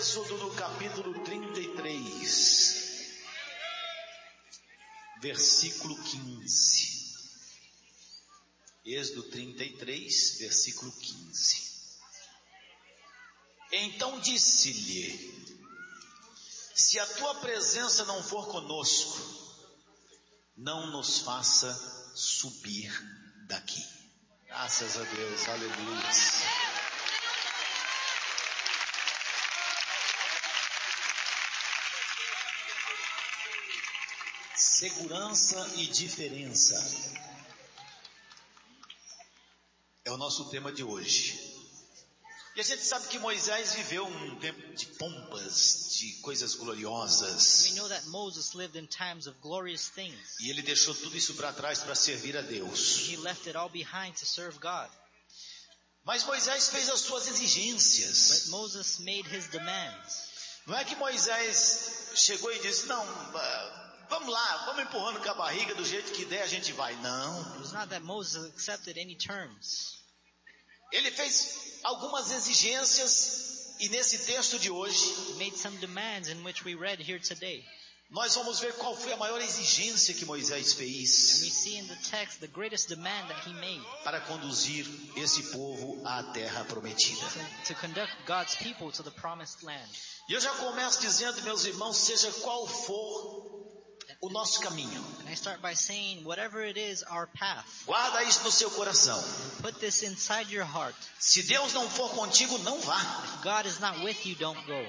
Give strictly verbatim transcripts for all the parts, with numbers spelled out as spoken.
Êxodo no capítulo trinta e três, versículo quinze. Êxodo trinta e três, versículo quinze. Então disse-lhe: se a tua presença não for conosco, não nos faça subir daqui. Graças a Deus, aleluia. Segurança e diferença é o nosso tema de hoje. E a gente sabe que Moisés viveu um tempo de pompas, de coisas gloriosas. We know that Moses lived in times of glorious things. E ele deixou tudo isso para trás para servir a Deus. He left it all behind to serve God. Mas Moisés fez as suas exigências. But Moses made his demands. Não é que Moisés chegou e disse: não, vamos lá, vamos empurrando com a barriga, do jeito que der a gente vai. Não. It was not that Moses accepted any terms. Ele fez algumas exigências, e nesse texto de hoje He made some demands in which we read here today. nós vamos ver qual foi a maior exigência que Moisés And we fez see in the text the greatest demand that he made para conduzir esse povo à terra prometida. to, to conduct God's people to the promised land. E eu já começo dizendo, meus irmãos, seja qual for o nosso caminho, And I start by saying, whatever it is, our path, guarda isso no seu coração. put this inside your heart. Se Deus não for contigo, não vá. If God is not with you, don't go.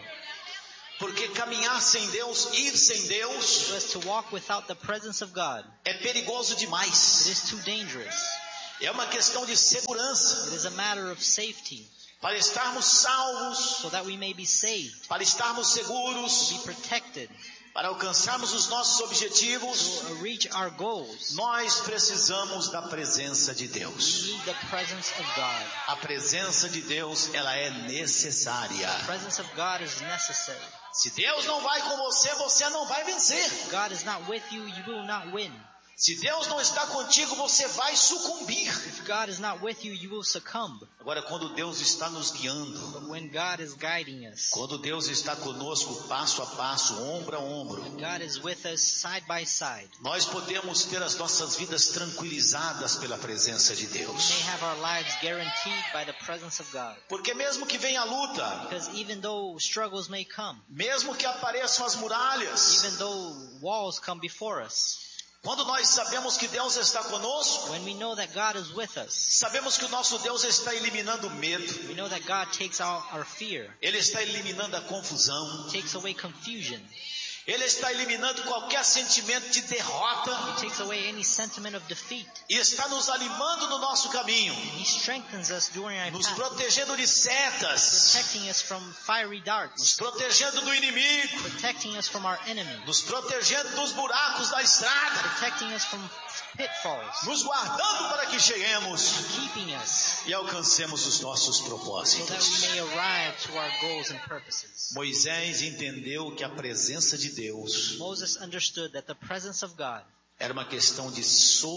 Porque caminhar sem Deus, ir sem Deus, Because to walk without the presence of God, é perigoso it demais. is too dangerous. É uma questão de segurança. It is a matter of safety, Para estarmos salvos, so that we may be saved, para estarmos seguros, be protected, para alcançarmos os nossos objetivos, to reach our goals. nós precisamos da presença de We Deus. need the presence of God. A presença de Deus, ela é necessária. The presence of God is necessary. Se Deus não vai com você, você não vai vencer. If God is not with you, you will not win. Se Deus não está contigo, você vai sucumbir. If God is not with you, you will succumb. Agora, quando Deus está nos guiando, But when God is guiding us, quando Deus está conosco passo a passo, ombro a ombro, when God is with us side by side, nós podemos ter as nossas vidas tranquilizadas pela presença de we Deus. may have our lives guaranteed by the presence of God. Porque mesmo que venha a luta, Because even though struggles may come, mesmo que apareçam as muralhas, even though walls come before us, quando nós sabemos que Deus está conosco, when we know that God is with us, sabemos que o nosso Deus está eliminando o medo, we know that God takes out our fear, Ele está eliminando a confusão, takes away confusion, Ele está eliminando qualquer sentimento de derrota He takes away any sentiment of defeat. e está nos animando no nosso caminho, He strengthens us during our nos path, protegendo de setas, protecting us from fiery nos darts, protegendo do inimigo, protecting us from our enemy, nos protegendo dos buracos da estrada, protecting us from pitfalls, nos guardando para que cheguemos keeping us e alcancemos os nossos so that we propósitos. may arrive to our goals and purposes. Moisés entendeu que a presença de Deus Moses understood that the presence of God era uma questão de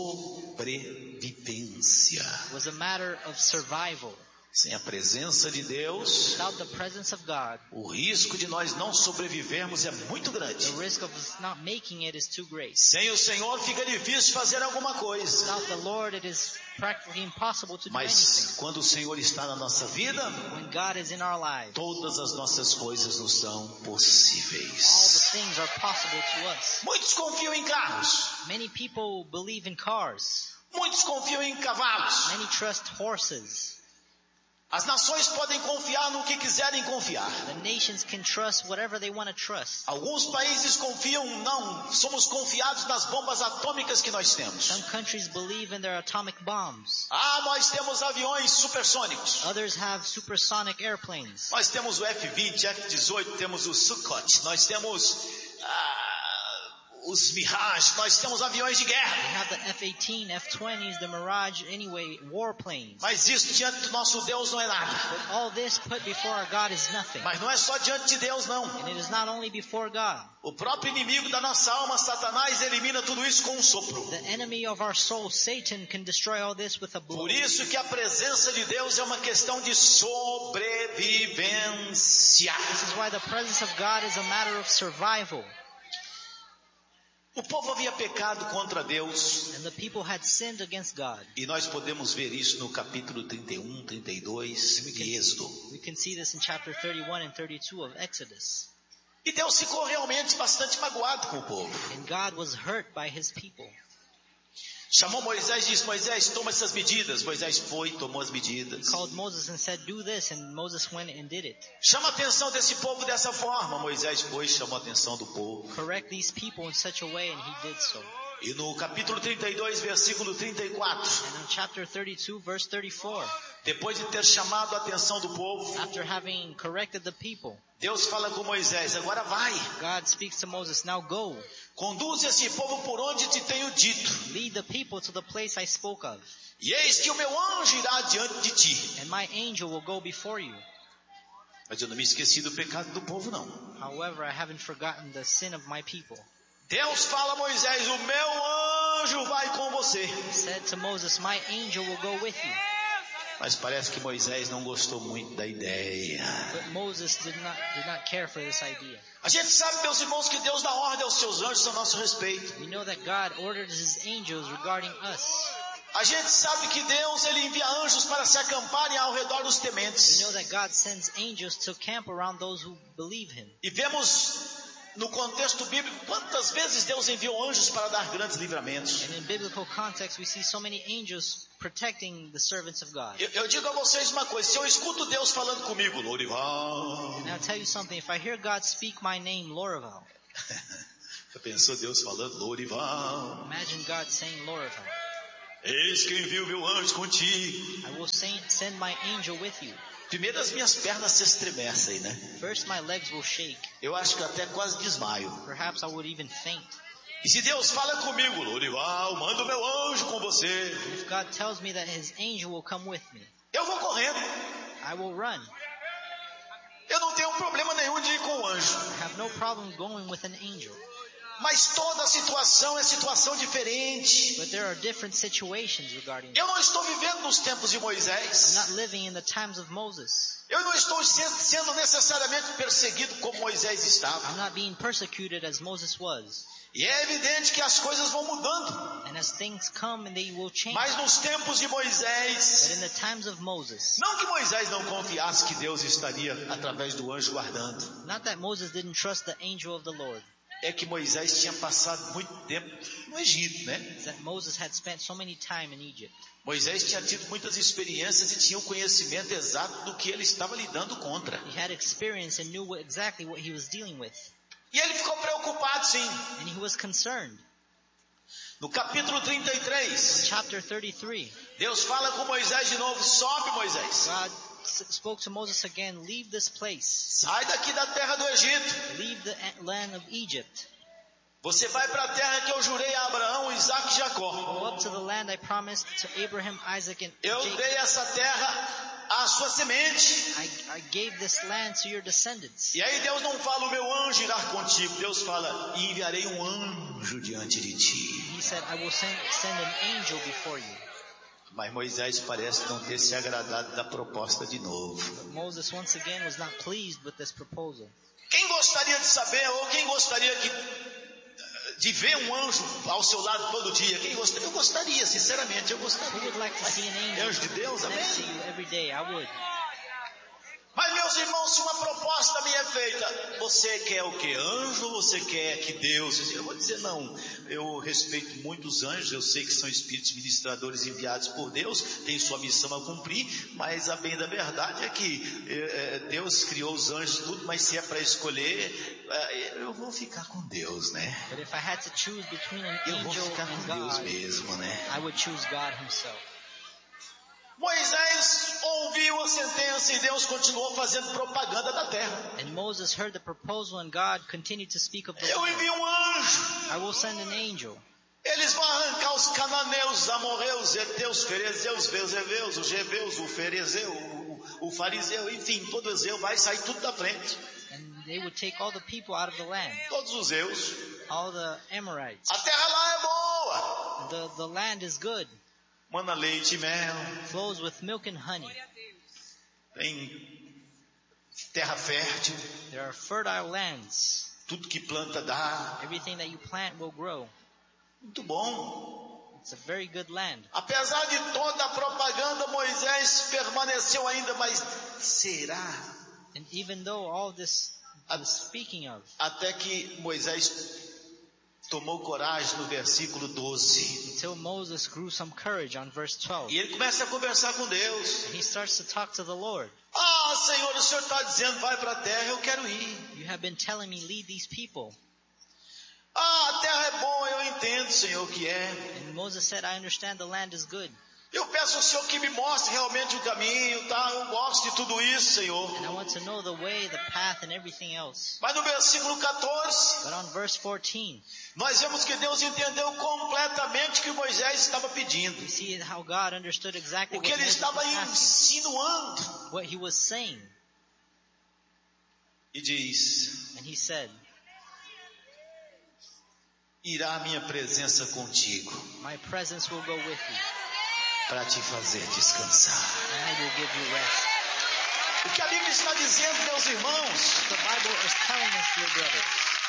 sobrevivência. was a matter of survival. Sem a presença de Deus, Without the presence of God, o risco de nós não sobrevivermos é muito grande. the risk of us not making it is too great. Sem o Senhor fica difícil fazer alguma coisa. Without the Lord, it is practically impossible to do Mas anything. quando o Senhor está na nossa vida, When God is in our lives, todas as nossas coisas nos são all the possíveis. things are possible to us. Muitos confiam em carros, Many people believe in cars. muitos confiam em cavalos. Many trust horses. As nações podem confiar no que quiserem confiar. The nations can trust whatever they want to trust. Alguns países confiam, não, somos confiados nas bombas atômicas que nós temos. Some countries believe in their atomic bombs. Ah, nós temos aviões supersônicos. Others have supersonic airplanes. Nós temos o F vinte, F dezoito, temos o Sukhot, nós temos ah, os Mirage, nós temos aviões de We guerra. have the F eighteen, F twenties, the Mirage, anyway, warplanes. Mas isso diante do nosso Deus não é nada. But all this put before our God is nothing. Mas não é só diante de Deus, não. And it is not only before God. O próprio inimigo da nossa alma, Satanás, elimina tudo isso com um sopro. The enemy of our soul, Satan, can destroy all this with a blow. Por isso que a presença de Deus é uma questão de sobrevivência. This is why the presence of God is a matter of survival. O povo havia pecado contra Deus. And the people had sinned against God. E nós podemos ver isso no capítulo trinta e um, trinta e dois de Êxodo. We can see this in chapter thirty-one and thirty-two of Exodus. E Deus ficou realmente bastante magoado com o povo. And God was hurt by his people. Chamou Moisés e disse, Moisés, toma essas medidas. Moisés foi e tomou as medidas. He called Moses and said, do this, and Moses went and did it. Chama a atenção desse povo dessa forma. Moisés foi e chamou a atenção do povo. Correct these people in such a way, and he did so. E no capítulo trinta e dois, versículo trinta e quatro. And in chapter thirty-two, verse thirty-four, Depois de ter chamado a atenção do povo, after having corrected the people, Deus fala com Moisés, agora vai. God speaks to Moses, now go, Conduz esse povo por onde te tenho dito. lead the people to the place I spoke of, E eis que o meu anjo irá diante de ti. and my angel will go before you. Mas eu não me esqueci do pecado do povo, não. However, I haven't forgotten the sin of my people. Deus fala a Moisés, o meu anjo vai com você. He said to Moses, my angel will go with you. Mas parece que Moisés não gostou muito da ideia. But Moses did not, did not care for this idea. A gente sabe, meus irmãos, que Deus dá ordem aos seus anjos a nosso respeito. We know that God ordered his angels regarding us. A gente sabe que Deus ele envia anjos para se acamparem ao redor dos We tementes. know that God sends angels to camp around those who believe him. E vemos no contexto bíblico quantas vezes Deus enviou anjos para dar grandes livramentos. And in biblical context, we see so many angels protecting the servants of God. Eu, eu digo a vocês uma coisa, se eu escuto Deus falando comigo, Lourival, And I'll tell you something, if I hear God speak my name, Lorival, já pensou Deus falando, Lourival, imagine God saying Lorival, eis que envio meu anjo contigo. I will send, send my angel with you. Primeiro as minhas pernas se estremecem, né? First my legs will shake. Eu acho que até quase desmaio. Perhaps I would even faint. E se Deus fala comigo, Lourival, manda o meu anjo com você. If God tells me that his angel will come with me, Eu vou correndo. I will run. Eu não tenho problema nenhum de ir com o anjo. I have no problem going with an angel. Mas toda situação é situação diferente. But there are different situations regarding Eu não estou vivendo nos tempos de I'm Moisés. not living in the times of Moses. Eu não estou sendo, sendo necessariamente perseguido como Moisés estava. I'm not being persecuted as Moses was. E é evidente que as coisas vão mudando. And as things come and they will change. Mas nos tempos de But Moisés, in the times of Moses, não que Moisés não confiasse que Deus estaria através do anjo guardando. not that Moses didn't trust the angel of the Lord, É que Moisés tinha passado muito tempo no Egito, né? it's that Moses had spent so many time in Egypt. Moisés tinha tido muitas experiências e tinha o conhecimento exato do que ele estava lidando contra. He had experience and knew what, exactly what he was dealing with. E ele ficou preocupado, sim. And he was concerned. No capítulo trinta e três, Chapter thirty-three, Deus fala com Moisés de novo, sobe Moisés. God s- spoke to Moses again, leave this place. Sai daqui da terra do Egito. Leave the a- land of Egypt. Você vai para a terra que eu jurei a Abraão, Isaac e Jacó. Go up to the land I promised to Abraham, Isaac, and Eu Jacob. dei essa terra à sua semente. I, I gave this land to your descendants. E aí Deus não fala, o meu anjo irá contigo. Deus fala, e enviarei um anjo diante de ti. He said, I will send, send an angel before you. Mas Moisés parece não ter se agradado da proposta de novo. But Moses once again was not pleased with this proposal. Quem gostaria de saber, ou quem gostaria que, de ver um anjo ao seu lado todo dia? Quem gostaria? Eu gostaria, sinceramente, eu Who gostaria. would like to see an angel Anjo de Deus, next to amém? you every day? I would. Mas meus irmãos, se uma proposta me é feita, você quer o que? Anjo ou você quer que Deus? Eu vou dizer não, eu respeito muito os anjos, eu sei que são espíritos ministradores enviados por Deus, têm sua missão a cumprir, mas a bem da verdade é que é, Deus criou os anjos tudo, mas se é para escolher, é, eu vou ficar com Deus, né? But if I had to choose between an Eu vou angel ficar and com Deus God, mesmo, né? I would choose God himself. Moisés ouviu a sentença e Deus continuou fazendo propaganda da terra. And Moses heard the proposal and God continued to speak of the Eu Lord. envio um anjo. I will send an angel. Eles vão arrancar os cananeus, os amorreus, os heteus, ferezeus, vezeveus, os jebeus, o ferezeu, o, o fariseu, enfim, todo Ezeu vai sair tudo da frente. And they would take all the people out of the land. Todos os Eus. All the Amorites. A terra lá é boa. The, the land is good. Mana leite e mel. Flows with milk and honey. Tem terra fértil. There are fertile lands. Tudo que planta dá. Everything that you plant will grow. Muito bom. It's a very good land. Apesar de toda a propaganda, Moisés permaneceu ainda, mas será? And even though all this was speaking of, até que Moisés tomou coragem no versículo doze. until Moses grew some courage on verse twelve. E ele começa a conversar com Deus. And he starts to talk to the Lord. Ah, Senhor, o Senhor está dizendo, vai para a terra, eu quero ir. You have been telling me, lead these people. Ah, a terra é boa, eu entendo, Senhor, o que é. And Moses said, I understand the land is good. Eu peço ao Senhor que me mostre realmente o caminho, tá? Eu gosto de tudo isso, Senhor. And I want to know the way, the path, and everything else. Mas no versículo catorze, But on verse fourteen, nós vemos que Deus entendeu completamente o que Moisés estava pedindo. we see how God understood exactly O what que ele Moses estava was asking, insinuando. what he was saying. E diz, And he said, irá a minha presença contigo my presence will go with you, para te fazer descansar. and I will give you rest. O que a Bíblia está dizendo, meus irmãos, The Bible is telling us, dear brothers,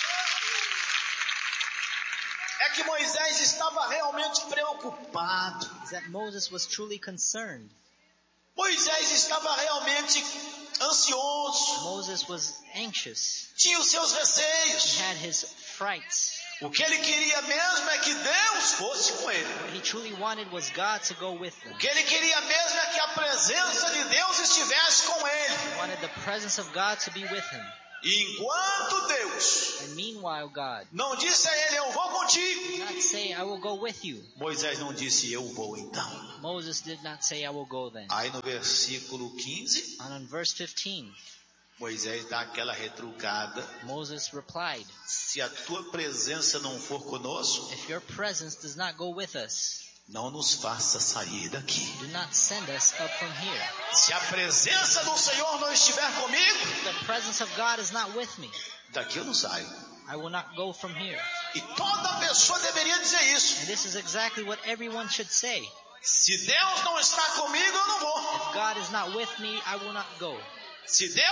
é que Moisés estava realmente preocupado. is that Moses was truly concerned. Moisés estava realmente ansioso. Moses was anxious. Tinha os seus He receios. had his frights. O que ele queria mesmo é que Deus fosse com ele. What he truly wanted was God to go with them. O que ele queria mesmo é que a presença de Deus estivesse com ele. He wanted the presence of God to be with him. E enquanto Deus And meanwhile, God não disse a ele, eu vou contigo, did not say, I will go with you. Moisés não disse, eu vou então. Moses did not say, I will go then. Aí no versículo quinze, And on verse fifteen, Moisés dá aquela retrucada. Moses replied, Se a tua presença não for conosco, if your presence does not go with us, não nos faça sair daqui. do not send us up from here. Se a presença do Senhor não estiver comigo, If the presence of God is not with me, daqui eu não saio. I will not go from here. E toda pessoa deveria dizer isso. And this is exactly what everyone should say. Se Deus não está comigo, eu não vou. If God is not with me, I will not go. Se Deus